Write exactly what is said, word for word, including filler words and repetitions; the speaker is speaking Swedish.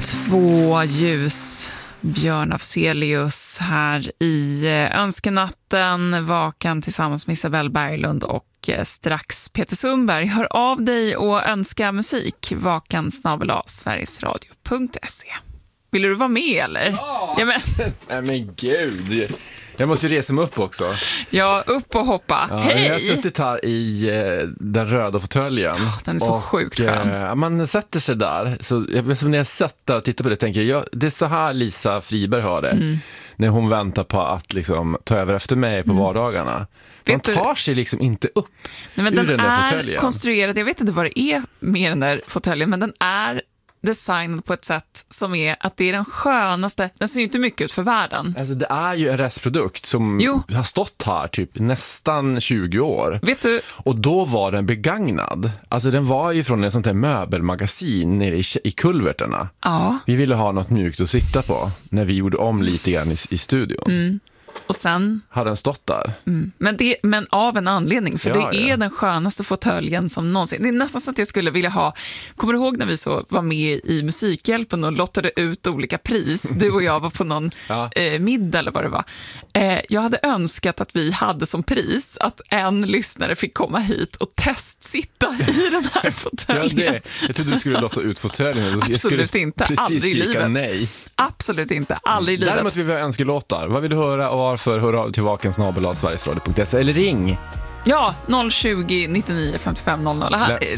Två ljus, Björn Afzelius här i Önskenatten, vakan tillsammans med Isabelle Berglund och strax Peter Sundberg. Hör av dig och önska musik, vakan snabel-a sverigesradio punkt se. Vill du vara med eller? Ja, ja men. Nej men gud, jag måste ju resa mig upp också. Ja, upp och hoppa. Ja, hej! Jag har suttit här i eh, den röda fåtöljen. Oh, den är så och, sjukt skön. Eh, man sätter sig där. Så jag, som när jag sätter och tittar på det tänker jag, det är så här Lisa Friberg har det. Mm. När hon väntar på att liksom, ta över efter mig på mm. vardagarna. Man tar sig liksom inte upp. Nej, men ur den, den där är fåtöljen. Konstruerad, jag vet inte vad det är med den där fåtöljen, men den är designad på ett sätt som är att det är den skönaste, den ser ju inte mycket ut för världen. Alltså det är ju en restprodukt som jo. har stått här typ nästan tjugo år. Vet du? Och då var den begagnad. Alltså den var ju från en sånt här möbelmagasin nere i, i kulverterna. Ja. Vi ville ha något mjukt att sitta på när vi gjorde om lite grann i, i studion. Mm. Och sen har den stått där. Mm. Men, det, men av en anledning, för ja, det är ja. den skönaste fåtöljen som någonsin. Det är nästan så att jag skulle vilja ha. Kommer du ihåg när vi så var med i Musikhjälpen och lottade ut olika pris? Du och jag var på någon ja. eh, middag eller vad det var. Eh, jag hade önskat att vi hade som pris att en lyssnare fick komma hit och testsitta i den här fåtöljen. Ja, det. Jag trodde du skulle lotta ut fåtöljen. Absolut inte, aldrig i livet. Nej. Absolut inte, aldrig i livet. Däremot vill vi ha önskelåtar. Vad vill du höra och varför? Hör av till vaken snabel-a sverigesradio punkt se eller ring. Ja, noll tjugo nittionio femtiofem noll noll. Här,